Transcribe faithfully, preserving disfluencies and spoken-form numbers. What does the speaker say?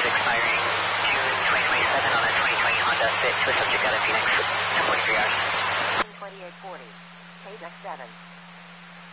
expiring June twenty twenty-seven on a twenty twenty Honda Fit with subject out of Phoenix, ten forty-three hours. twenty-eight forty, K seven.